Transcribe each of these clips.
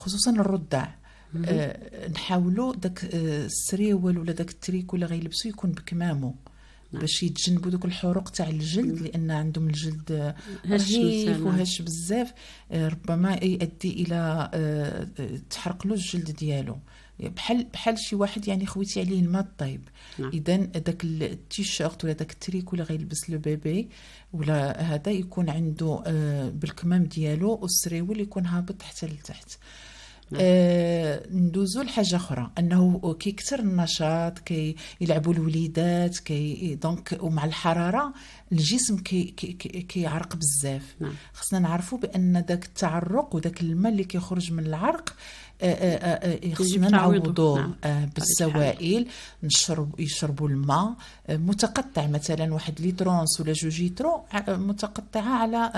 خصوصا الرضع. نحاولوا داك السريول ولا داك التريك ولا غيلبسو يكون بكمامه باش يتجنبوا دوك الحروق تاع الجلد، لان عندهم الجلد رهيف وهش بزاف، ربما يؤدي الى تحرق له الجلد ديالو، بحال شي واحد يعني خويتي عليه الماء الطيب. اذا داك التيشيرت ولا داك التريك ولا غيلبس لو بيبي ولا هذا يكون عنده بالكمام ديالو، والسريول يكون هابط حتى لتحت. ندوزو لحاجه اخرى، انه كيكثر النشاط، كيلعبوا الوليدات، دونك ومع الحراره الجسم كيعرق بزاف. خصنا نعرفوا بان داك التعرق وداك الماء اللي كيخرج من العرق خصنا نعوضوه بالسوائل. يشربوا الماء متقطع، مثلا 1 لترونس ولا 2 لترو متقطعه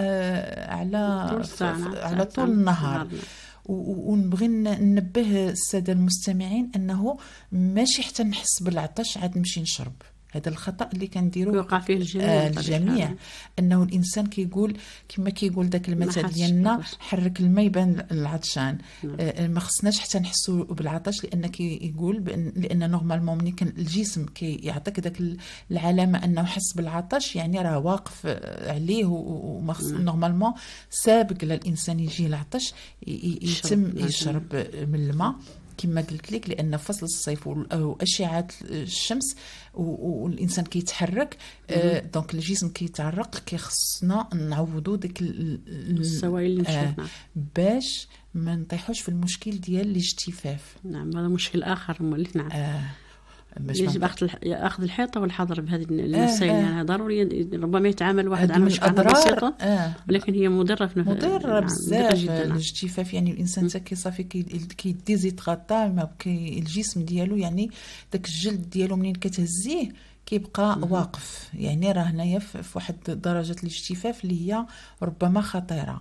على طول النهار. ونبغي ننبه الساده المستمعين انه ماشي حتى نحس بالعطش عاد نمشي نشرب. هذا الخطا اللي كنديروا يوقع فيه الجميع، انه الانسان كيقول كما كيقول داك المثل ديالنا حرك الماء يبان العطشان. ما خصناش حتى نحسوا بالعطش، لان كيقول لان نورمالمون ملي كان الجسم كيعطيك داك العلامه انه حس بالعطش، يعني راه واقف عليه وما نورمالمون سابق للانسان يجي العطش يتم يشرب من الماء كما قلت لك، لان فصل الصيف واشعه الشمس والانسان كيتحرك، دونك الجسم كيتعرق، كيخصنا نعوضوا ديك السوائل اللي مشينا باش ما نطيحوش في المشكل ديال الاجتفاف. نعم هذا مشكل اخر مولف. نعم يجب اخذ الحيطه والحذر بهذه المسائل. يعني ضروري ربما يتعامل واحد على مشكله بسيطه ولكن هي مضره بزاف الاجتفاف. يعني الانسان حتى صافي كيديزيتغاطا، ما الجسم ديالو يعني داك الجلد ديالو منين كتهزيه كيبقى واقف، يعني راه هنايا في واحد درجه الاجتفاف اللي هي ربما خطيره.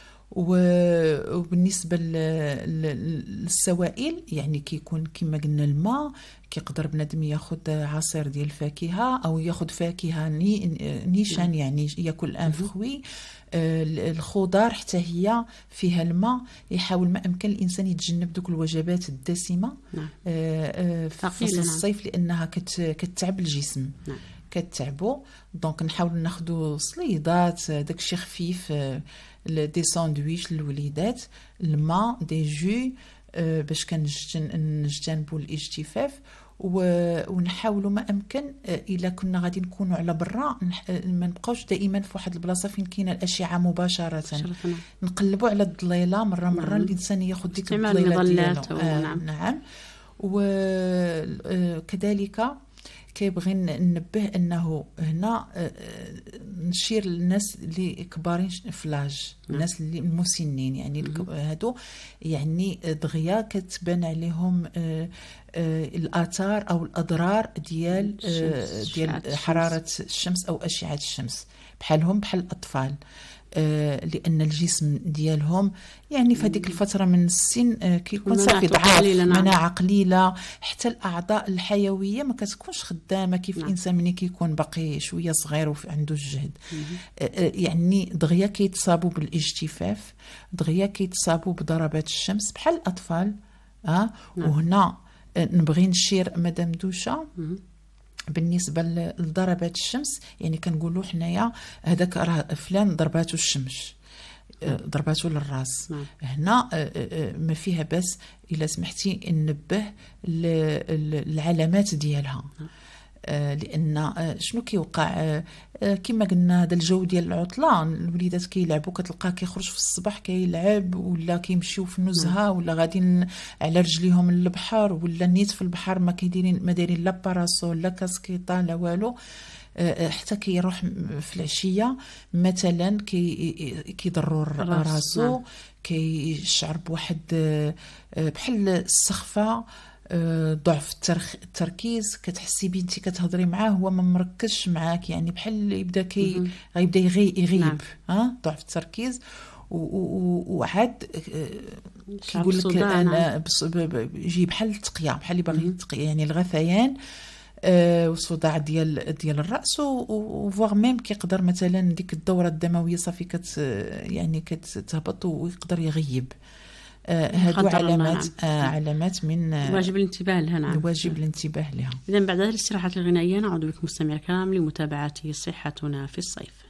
وبالنسبه للسوائل يعني كيكون كما قلنا الماء، كيقدر بنادم ياخذ عصير ديال الفاكهه او ياخذ فاكهه نيشان، يعني ياكل ان فخوي. الخضار حتى هي فيها الماء، يحاول ما امكن الانسان يتجنب دوك الوجبات الدسمه في فصل الصيف لانها كتعب الجسم، كتعبو. دونك نحاول ناخذوا صليدات، داكشي خفيف، دي ساندويش للوليدات، الماء، دي جو، باش كنجتنبوا الاجتفاف. ونحاولوا ما امكن الا كنا غادي نكونوا على برا ما نبقاوش دائما في واحد البلاصه فين كاينه الاشعه مباشره. نقلبوا على الظليله مره الانسان ياخذ ديك الظليله ديالو. نعم. وكذلك كيبغي ننبه انه هنا نشير للناس اللي كبارين فلاج، الناس اللي المسنين، يعني هادو يعني دغيا كتبان عليهم الاثار او الاضرار ديال حراره الشمس او اشعه الشمس، بحال الاطفال، لان الجسم ديالهم يعني في هذيك الفتره من السن كيكون صافي ضعاف، مناعه قليله، حتى الاعضاء الحيويه ما كتكونش خدامه كيف الانسان ملي كيكون باقي شويه صغير وعنده الجهد. يعني دغيا كيتصابوا بالاجتفاف، دغيا كيتصابوا بضربات الشمس بحال الاطفال. وهنا نبغي نشير مدام دوشه بالنسبه لضربات الشمس، يعني كنقولوا حنايا هذاك راه فلان ضرباتو الشمس، ضرباتو للراس. هنا ما فيها بس الا سمحتي ننبه العلامات ديالها، لان شنو كيوقع كما قلنا هذا الجو ديال العطله، الوليدات كيلعبوا، كتلقاه كيخرج في الصباح كيلعب ولا كيمشيو في النزهه ولا غاديين على رجليهم للبحر ولا نيت في البحر، ما دايرين لا باراسول لا كاسكيطه لا والو، حتى كيروح في العشيه مثلا كيضروا راسو، كيشعر بواحد بحال السخفه، ضعف التركيز، كتحسي بنتي كتهضري معاه هو ما مركزش معاك، يعني بحال يبدا غيبدا يغيب. ضعف التركيز. وعاد كيقول لك انا يجي بحال التقيه، بحال باغي يتقي، يعني الغثيان وصداع ديال الراس، وفواغ ميم كيقدر مثلا ديك الدوره الدمويه صافي يعني كتهبط ويقدر يغيب. هادو علامات من واجب الانتباه لها. نعم، واجب الانتباه لها. إذن بعد هذه الاستراحات الغنائية نعود بكم مستمعي الكرام لمتابعة صحتنا في الصيف.